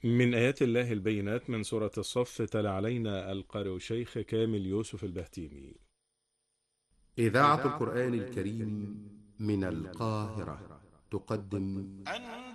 من آيات الله البينات من سورة الصف. تلا علينا القارئ الشيخ كامل يوسف البهتيمي. إذاعة القرآن الكريم من القاهرة تقدم